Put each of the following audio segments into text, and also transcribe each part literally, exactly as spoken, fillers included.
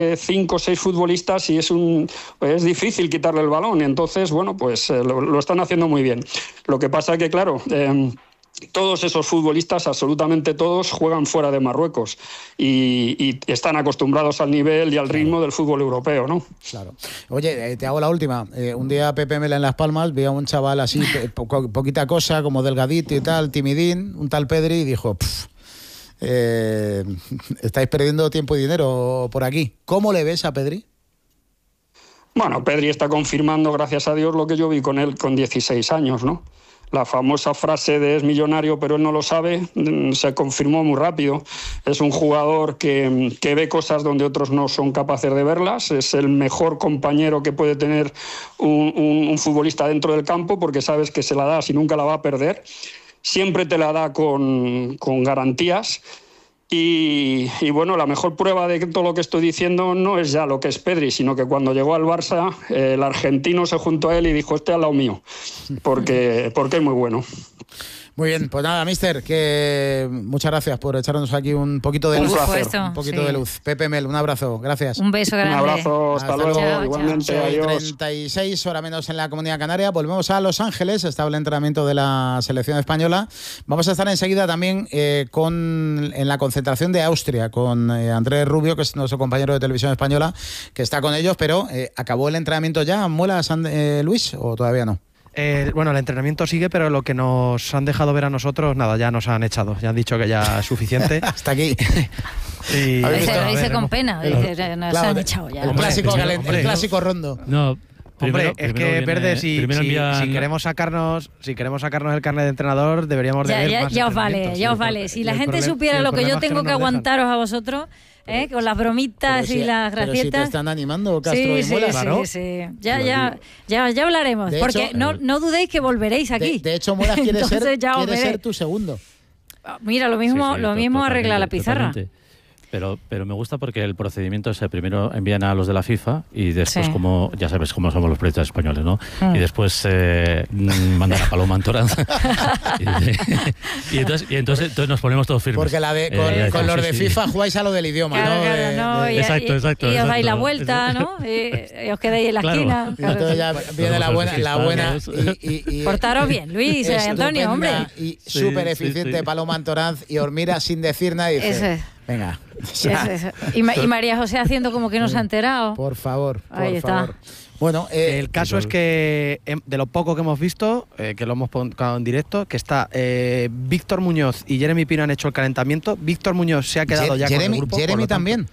cinco o seis futbolistas y es un es difícil quitarle el balón. Entonces, bueno, pues eh, lo, lo están haciendo muy bien. Lo que pasa es que, claro, eh, todos esos futbolistas, absolutamente todos, juegan fuera de Marruecos y, y están acostumbrados al nivel y al ritmo del fútbol europeo, ¿no? Claro. Oye, eh, te hago la última. Eh, un día Pepe Mel en Las Palmas vi a un chaval así, po poquita cosa, como delgadito y tal, timidín, un tal Pedri, y dijo, pff, eh, estáis perdiendo tiempo y dinero por aquí. ¿Cómo le ves a Pedri? Bueno, Pedri está confirmando, gracias a Dios, lo que yo vi con él con dieciséis años, ¿no? La famosa frase de es millonario pero él no lo sabe se confirmó muy rápido. Es un jugador que, que ve cosas donde otros no son capaces de verlas. Es el mejor compañero que puede tener un, un, un futbolista dentro del campo, porque sabes que se la das y nunca la va a perder. Siempre te la da con, con garantías. Y, y bueno, la mejor prueba de todo lo que estoy diciendo no es ya lo que es Pedri, sino que cuando llegó al Barça, eh, el argentino se juntó a él y dijo, este al lado mío, porque, porque es muy bueno. Muy bien, pues nada, mister, que muchas gracias por echarnos aquí un poquito de luz. Un, un poquito sí. de luz. Pepe Mel, un abrazo, gracias. Un beso grande. Un abrazo, hasta, hasta luego, chao, igualmente, chao. adiós. treinta y seis, hora menos en la Comunidad Canaria. Volvemos a Los Ángeles, está el entrenamiento de la selección española. Vamos a estar enseguida también eh, con en la concentración de Austria, con eh, Andrés Rubio, que es nuestro compañero de Televisión Española, que está con ellos, pero eh, ¿acabó el entrenamiento ya, Muelas, eh, Luis, o todavía no? Eh, bueno, el entrenamiento sigue, pero lo que nos han dejado ver a nosotros, nada, ya nos han echado. Ya han dicho que ya es suficiente. Hasta aquí. Y lo dice con pena, dice, nos claro, han echado ya. El hombre, clásico, primero, el, hombre, el clásico rondo. No. Primero, Hombre, es que viene, Verde, si, si, envían... si queremos sacarnos si queremos sacarnos el carnet de entrenador, deberíamos de ya, ver ya, más ya os vale, ya os vale. Si la gente supiera lo que yo tengo que, que aguantaros a vosotros, ¿eh? Con las bromitas si, y las gracietas. Pero si te están animando, Castro sí, y Muelas, sí, claro. Sí, sí. Ya, ya, ya, ya hablaremos. De porque hecho, no, no dudéis que volveréis aquí. De, de hecho, Muelas quiere, Entonces, ser, ya quiere ser tu segundo. Mira, lo mismo, sí, sí, lo mismo arregla la pizarra. Totalmente. Pero, pero me gusta porque el procedimiento es, primero envían a los de la FIFA y después, sí. como ya sabes cómo somos los periodistas españoles, ¿no? Mm. Y después eh, mandan a Paloma Antoranz. y, y, entonces, y entonces, entonces nos ponemos todos firmes. Porque la de, con, eh, con los de FIFA sí. jugáis a lo del idioma, claro, ¿no? Claro, de, no de, y, exacto, exacto. Y, y os exacto. dais la vuelta, ¿no? Y, y os quedáis en la claro. esquina. Y entonces ya viene la buena, la buena y, y, y, portaros bien, Luis y Antonio, hombre. Y sí, súper eficiente sí, sí. Paloma Antoranz, y os mira sin decir nada y dice, Ese. venga. Eso, eso. Y, y María José haciendo como que no se ha enterado. Por favor, por Ahí favor. está. Bueno, eh, el caso es que de lo poco que hemos visto, eh, que lo hemos colocado en directo, que está eh, Víctor Muñoz y Jeremy Pino han hecho el calentamiento. Víctor Muñoz se ha quedado ya Jeremy, con el grupo. Jeremy también.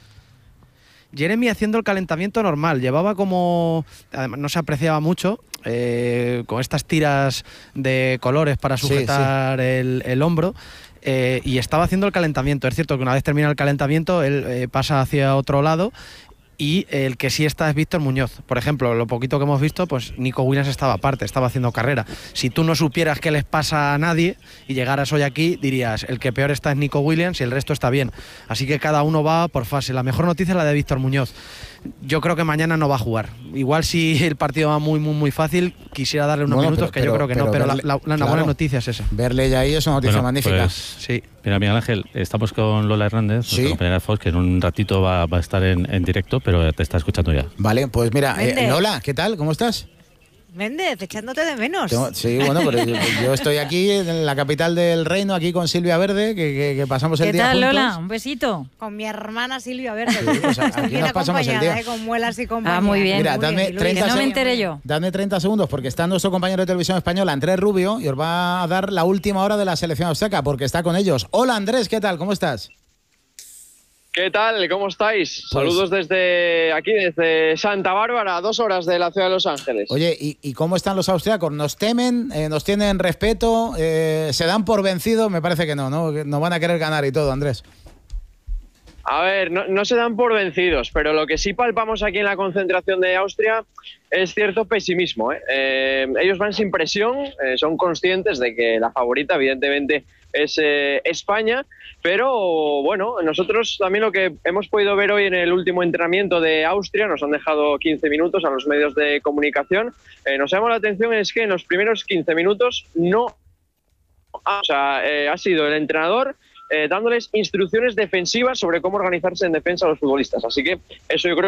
Jeremy haciendo el calentamiento normal, llevaba como, además no se apreciaba mucho, eh, con estas tiras de colores para sujetar sí, sí. El, el hombro. Eh, y estaba haciendo el calentamiento. Es cierto que una vez termina el calentamiento él eh, pasa hacia otro lado, y el que sí está es Víctor Muñoz. Por ejemplo, lo poquito que hemos visto, pues Nico Williams estaba aparte, estaba haciendo carrera. Si tú no supieras qué les pasa a nadie y llegaras hoy aquí, dirías, el que peor está es Nico Williams y el resto está bien. Así que cada uno va por fase. La mejor noticia es la de Víctor Muñoz. Yo creo que mañana no va a jugar. Igual si el partido va muy, muy, muy fácil, quisiera darle unos bueno, minutos, pero, que pero, yo creo que pero no, pero verle, la, la, la claro, buena noticia es esa. Verle ya ahí es una noticia bueno, magnífica. Pues, sí. Mira, Miguel Ángel, estamos con Lola Hernández, ¿Sí? nuestra compañera de Fox, que en un ratito va, va a estar en, en directo, pero te está escuchando ya. Vale, pues mira, eh, Lola, ¿qué tal? ¿Cómo estás? Méndez, echándote de menos. Tengo, sí, bueno, pero yo, yo estoy aquí en la capital del reino, aquí con Silvia Verde, que, que, que pasamos el día juntos. ¿Qué tal, Lola? Un besito. Con mi hermana Silvia Verde. Sí, pues aquí nos pasamos el día. Eh, con Muelas y compañía. Ah, muy bien. Mira, muy dadme bien, treinta no me enteré yo. Dadme treinta segundos, porque está nuestro compañero de Televisión Española, Andrés Rubio, y os va a dar la última hora de la selección austriaca, porque está con ellos. Hola, Andrés, ¿qué tal? ¿Cómo estás? ¿Qué tal? ¿Cómo estáis? Pues, saludos desde aquí, desde Santa Bárbara, a dos horas de la ciudad de Los Ángeles. Oye, ¿y, y cómo están los austriacos? ¿Nos temen? Eh, ¿Nos tienen respeto? Eh, ¿Se dan por vencidos? Me parece que no, ¿no? Nos van a querer ganar y todo, Andrés. A ver, no, no se dan por vencidos, pero lo que sí palpamos aquí en la concentración de Austria es cierto pesimismo, ¿eh? Eh, ellos van sin presión, eh, son conscientes de que la favorita, evidentemente, es eh, España, pero bueno, nosotros también lo que hemos podido ver hoy en el último entrenamiento de Austria, nos han dejado quince minutos a los medios de comunicación, eh, nos llama la atención es que en los primeros quince minutos no, o sea, eh, ha sido el entrenador eh, dándoles instrucciones defensivas sobre cómo organizarse en defensa a los futbolistas. Así que eso yo creo